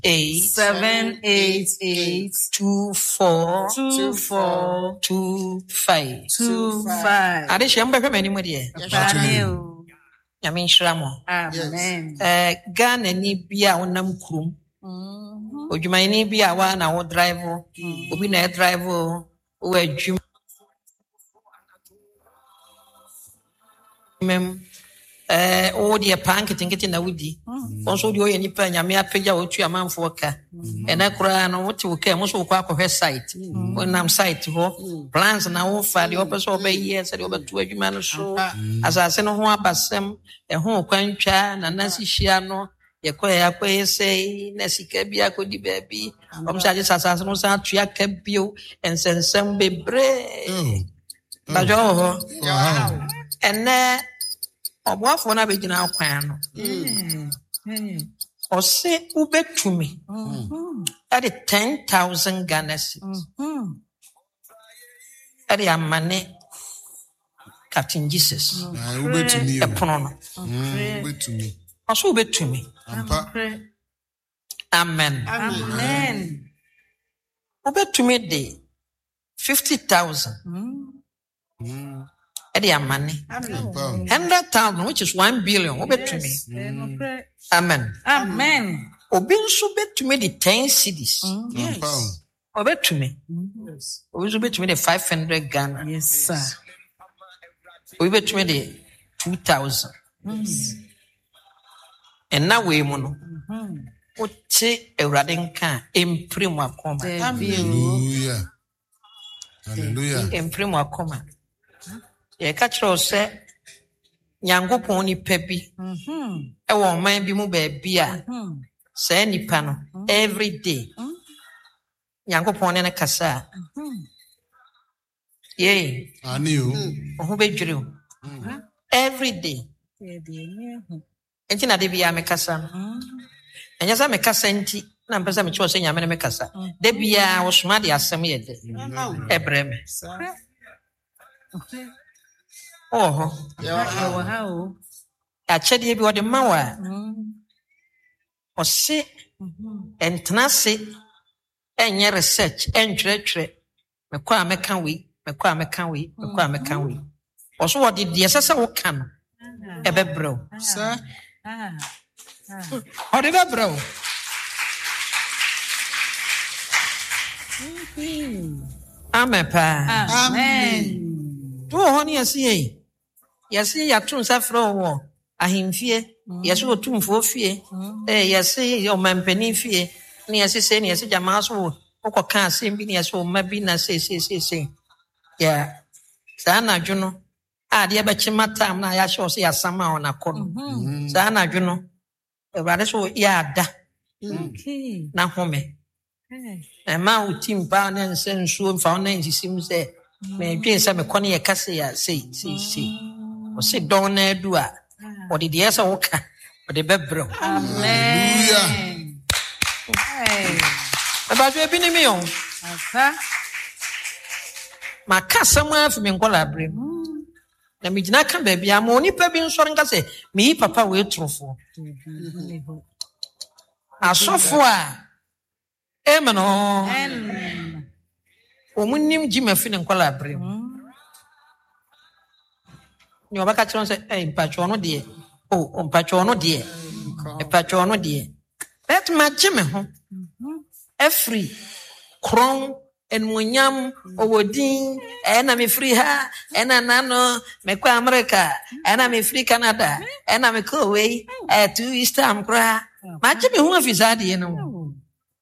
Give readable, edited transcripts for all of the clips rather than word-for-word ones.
788 2425. Ade shembe hwe mani mu de. Yamin shramo. Amen. Ghana ni bia wonam kurum. Odwuma ni bia wa na wo drive. Obi na drive wo adwum. O de pan ketenkete na wudi. Onso de o ye nipa nyame apagya otu amanfo ka. Ena kura no wote wo ka mo so kwa akɔhwɛ site. Wonam site ho plans na wo fa de opeso obeye se de obetu adwuma no so. Asase no ho abasem ho kwantwa na nasi hia no yakɔyɛ sei na sika bi akodi baabi. Omsaje sasase no sa tua ka bio ensensem bebre. Bajo ho. Ene Obuafo na begina akwan no. Ose ubetumi. At 10,000 Ghana cedis. At the amane Captain Jesus. Ubetumi. Epono. Ubetumi. Ose ubetumi. Amen. Amen. Ubetumi de 50,000. Eddie money. 100,000, which is 1 billion. Obey to me. Amen. Amen. Obey so bet to me the 10 cities. Yes. Obey to me. Obey to me the 500 Ghana. Yes, sir. Obey to me the 2,000. And now we mono. Ote Euradenka imprime akoma. Hallelujah. Hallelujah. Imprime akoma. Ye catch us say Nyankopon nipa bi e wo man bi mu ba bia say nipa no every day Nyankopon ne kasa ye ani o ho be dwere o every day enti na de bia me kasa no enya sa me kasa enti na mpesa me cho say nyame ne me kasa de bia wo soma de asem ye de ebreme Oh, how? Achedi bi wode mawa. Ose entnase enye research entwetwe mekwa meka we Oso wode de sese wo ka no ebebrew sir ode bebrew Amen pa Amen. Tu honi asi Yasi yatun safro wo ahimfie yasi otumfo fie yasi o mampani fie ni yasi se ni yasi jama so okoka asem bi ni yasi o ma bi na se ya sana dwono ade e bechi matam na ya sho se yasama ona kono sana dwono ewade so ya ada na home ma utim ba na nsensuo mfa ona nsisim se me dwen se me kono ye kase ya sei o se don na du a o de esa wo ka o de bebro hallelujah aba je bi ni mi on aka makasa mu afi me nkola abrem na me gina ka ba bia ma oni pa bi nso nka se me yi papa we trofo asofo a amen o munim jima fi ne nkola abrem ni obaka chron se mpacho no de mpacho no de mpacho no de let ma jime ho every kron enmunyam owodin na me free ha na nano me kwa America na me free Canada na me ko we to Eastern kra ma jime ho afisade no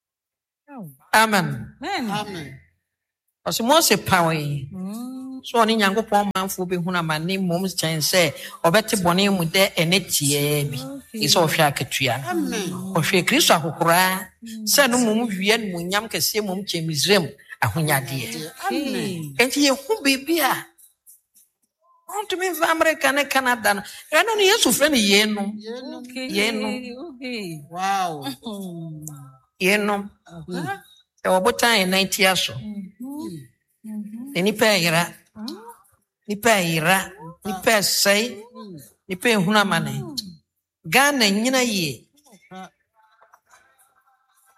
amen Amen. Osimo se pawe so oni Nyankopon manfo be huna mane mom chen se obete bone mu de enetie bi iso ohwe akatua ohwe Kristo akokora se no mom wie no nyam kese mom chemizrem ahonyade enti ye hu bibia on to me America na Canada no eno no Yesu fre ne yeno Wow. Yeno e obotan 90 aso nipa ira nipa sei nipa ehuna mane Ghana nyina ye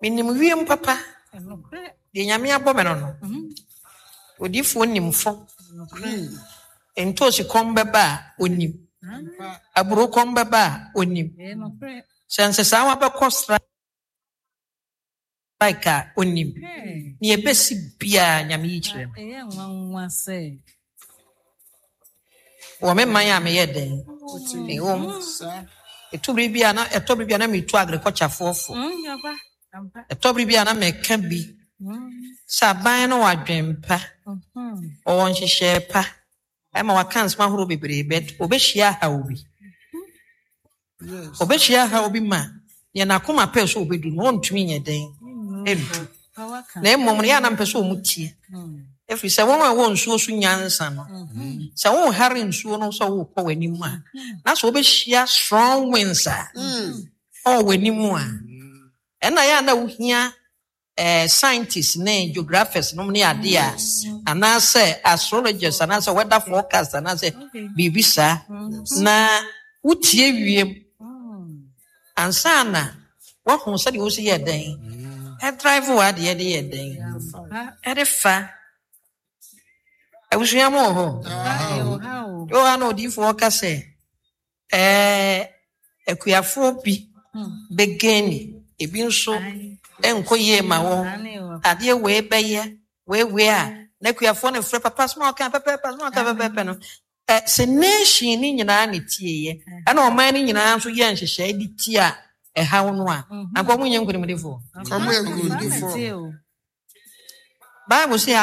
Minim wiem papa. De nyame abome no. Odifo nimfo. Entosi kombeba onim. Aburo kombeba onim. Sense sawa be kostra like onim. Ni ebesi bia nyame yichire. nwanwa say. Wo me man ya me yeden. Etobri bia na me tu agriculture fofo. Yaba. Ampa. Etobri bia na me ka bi. Saban no wadwempa. O won hihye pa. E ma wakans ma horo bebre bet obehia ha obi. Obehia ha obi ma. Ye na koma pe so obedu no ontumi nyeden. Edu. Na emom ya na mpe so omutie. Efi se won a won nsuo so nyansa no. Se won hare nsuo no so wo kɔ wanimu a. Na so obehia strong winds a. O wanimu a. Ena ya na wohia scientists ne geographers no ne ade a ana say astrologers ana say weather forecast ana say bibisa na utie wiem ansa na wo hu say wo si yeden drive wa de yeden fa awusu mo ho yo ana odi forecast say ekuafo bi begeni ebi nso enkoye ma wo ade we beye we a na kuafo ne frɛ papa small kan papa no se nation ni nyina ne tieye ana o man ni nyina nso ye nhyehyɛ di ti a ha wo no a akɔ mo nyen nkodimdefo Come here, good. Bible say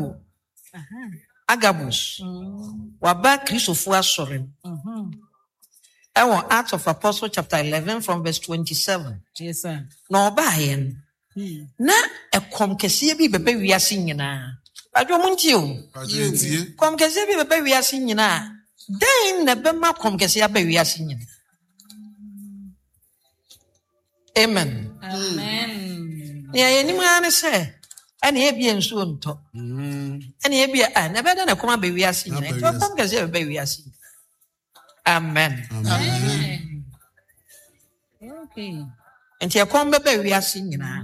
Agabus waba Christopher asɔre Acts of Apostles chapter 11 from verse 27 Yes sir. na obayen na ekom kese bi bebe wiase nyina adwo montie o kom kese bi bebe wiase nyina den na bema kom kese ya be wiase nyina amen ya yenim ane se ane ebie nso nto ane ebie na beda na kom be wiase nyina kom kese be wiase amen Okay. Enti ekom bebe wiase nyina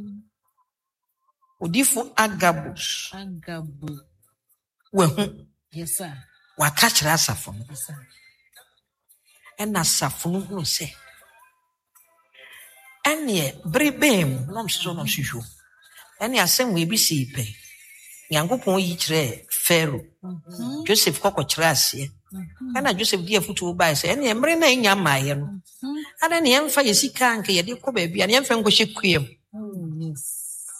Odifo Agabus. Agabu. Wehu. Yes sir. Waka kyerɛ asafo no. Yes sir. Ɛna asafo no hu sɛ ɛne brebem nom so no hwehwo. Ɛne asɛm we bi si pɛ. Nyankopɔn yi kyerɛ Pharaoh. Joseph kɔkɔ kyerɛ aseɛ. Ɛna Joseph di afutu ba sɛ ɛne mmere na nya maaye no. Ada ne yɛmfa yɛsika anka yɛde kɔ baabi a ne yɛmfa nkɔhyɛ kuam. Yes.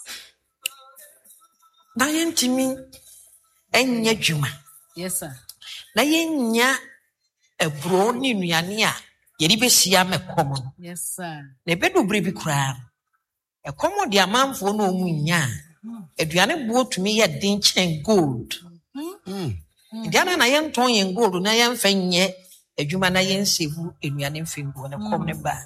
Na yɛntimi enya dwuma. Yes sir. Na yɛnya ebro ne nuane a yɛde besia mekɔm no. Yes sir. Na ebedu bere bi koraa. Ɛkɔm de amanfo no omu nya. Aduane bo tumi yɛ den kyɛn gold. Diana na yɛnton yɛn gold na yɛmfa nyɛ adwuma na yɛnsevu aduane mfengu na kɔm ne ba.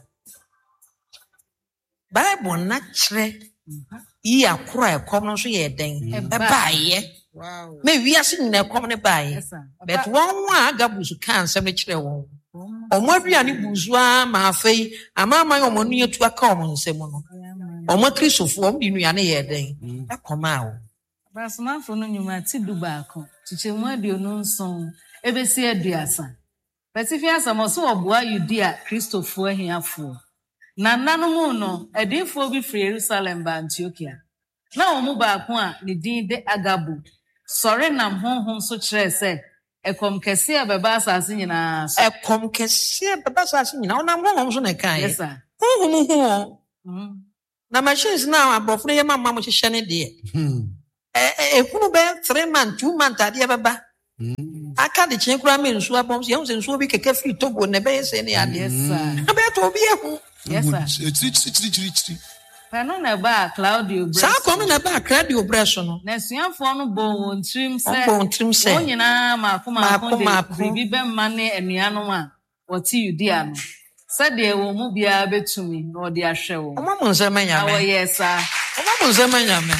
Bible na kyerɛ yi akora ɛkɔm no so yɛ den ɛbaayɛ. Wow. Me wiase nyina ɛkɔm ne baayɛ. Yes sir. But wɔn a Agabus ka nsɛm ne kyerɛ wɔn. Ɔmo aduane buzu a ma afei amaama yɛ ɔmo no yɛtu aka ɔmo nsɛm no. Ɔmo Kristofo ɔmo di nuane yɛ den. Ɛkɔm a wo. Basmafo no nyuma ti du baako. Chichemu aduonu nson ebesi aduasa. Betifi asamo so oboa Judea Kristofo ahiafo. Na nanom no edinfo bi firi Jerusalem ba Antiochia. Na omu baako a ne din de Agabu. Sɔre nam honhom so kyerɛ sɛ ɛkɔm kɛse a bɛba asase nyinaa so. Ɛkɔm kɛse bɛba asase nyinaa ɔnam honhom so na ɛka yɛ. Yes sir. Honhom ho. Na machines na abrɔfo no yɛ mamma mo hyehyɛ ne deɛ. Ehunu bɛ 3 months 2 months adeɛ bɛba. Aka de kyen kura me nsuo abɔm so yɛn sɛ nsuo bi kɛkɛ firi Togo na bɛyɛ sɛ ne adeɛ. Yes sir. Abɛto obi ehu. Yes sir. Chiri. Pano na ba Claudio Bresso. Saa kɔm na ba Claudio Bresso no. Na suafo no bo won trim sɛ. Ɔbɔ ntrim sɛ. Wɔn nyinaa maako Maako. bi bɛmma ne anuanom a wɔte Judea no. Sɛdeɛ wɔn mu biara bɛtumi na ɔde ahwɛ wɔn. Ɔmo mo nsɛm Na anyame. wɔyɛ saa. Ɔmo mo nsɛm anyame.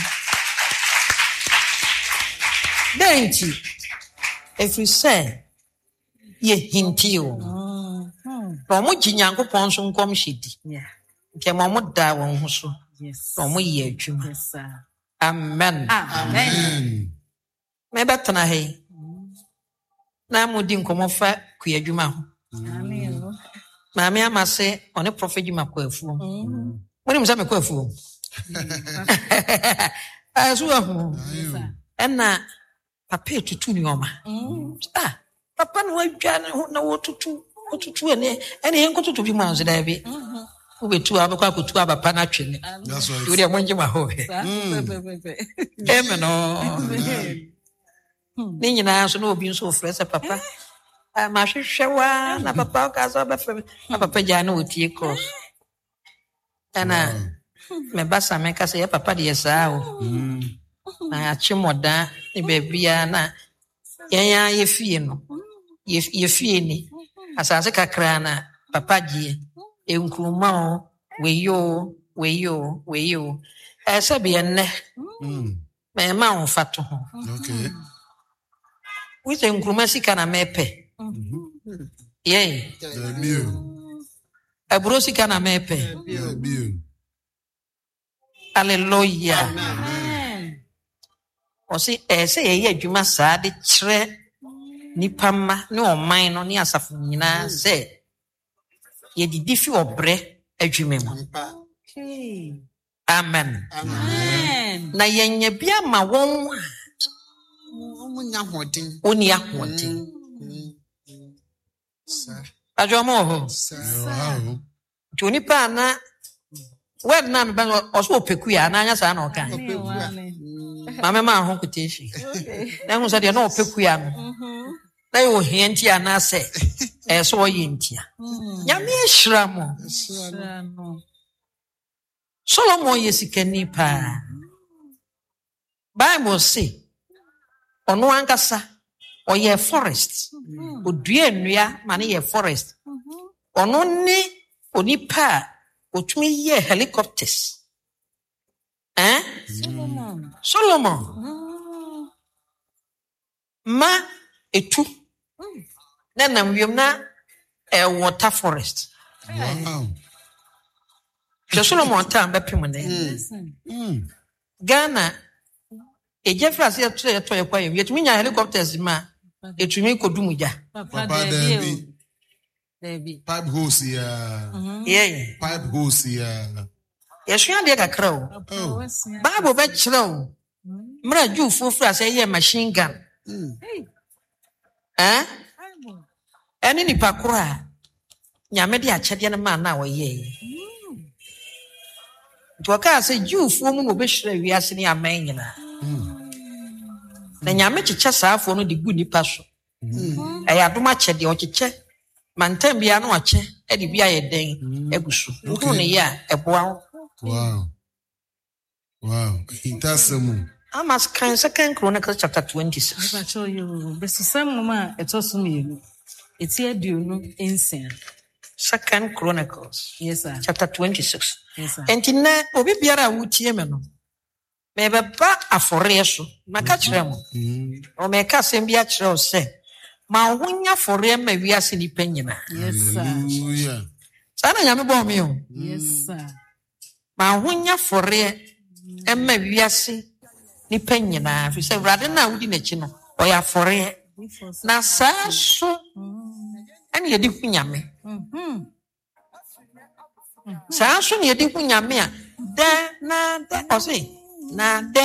Denti. Efiri sɛ yɛ hinti o. Na ɔmo gye Nyankopɔn so nkɔm hyɛdi. Yeah. Nke mo da wɔn ho so. Yes. No mo ye adwuma. Yes, sir. Amen. Amen. Me betana he. Na mo di nkomo fa ku adwuma ho. Amen. Maame amase one prophet dwuma ko afuo. Woni mo sa me ko afuo. Azu ahu. Enna papa etutu ni oma. Papa no adwa ne ho na wotutu ene hen kotutu bi manzo da bi. Ubetu abekwa akotu abapa na twene. That's right. You dey monje ma ho. Amen. Ni nyina so no obi nso ofrese papa. Ma hwehwewa na papa ka so ba fam. Na papa ja na otie cross. Ana me basa me ka se ya papa de yesa o. Na achimoda ni bebia na yanya ye fie no. Ye fie ni. Asase kakra na papa gie. Enkruma o weyo. Ese be enne. Me ma on fato ho. Okay. We say enkruma sika na mepe. Yeah. Aburo sika na mepe. Hallelujah. Amen. Osi ese ye adwuma saa de kire nipa ma ne oman no ne asafo nyina se ye didi fi obre adwuma mu. Okay. Amen. Amen. Na yenya bia ma won Omunya hodin. oni ahode. Sir. Ajomo ho. Wow. Joni pa na web na me ban oso opeku ya na anya sa na oka. Mama ma ho kuteshi. Na hu sa de na opeku ya no. Na yo hienti ana se so oyentia. Nyame ehira mo. Solomon yesikani pa. Bible say ono ankasa oye forest. Odua nnua ma ne ye forest. Ono ni onipa otumi ye helicopters. Solomon. Ma etu. Na nam wiem na water forest. Wow. The Solomon time be pim ne. Ghana Jeffrey say to ye kwa yetumi nya helicopters ma etumi kodumu ja. Papa Debbie. Pipe hose ya. Yeah. Pipe hose ya. Yesua de kakra o. Bible be kire o. Mra Jewfo fra say ye machine gun. Eni ni pakura. Nyame de achede ne ma na wo ye. Ntoka say Jewfo mu no be hire wiase ne aman nyina. Na nyame chicha saafo no de gu nipa so. Eya doma chede o chiche. Mantam bia no ache e de bia ye den egusu. Nko ne ya eboa. Wow. Intasemu. Amos kan 2 Chronicles chapter 26. I show you. Besisa mama etoso me. Eti aduonu ensen. 2 Chronicles. Yes sir. Chapter 26. Yes sir. Enti na obi biara wutie me no. Me beba afore so. Maka kire mo. O me ka sem bia kire o se. Ma wonya afore ma wiase ni panyina. Yes sir. Hallelujah. Sana nyame bo me o. Yes sir. Ma wonya afore ma wiase ni panyina. Fi se wrade na wudi na chi no. O ya afore. Na sa so ani yedi hu nyame. Sa so ne yedi hu nyame a de na de o se na de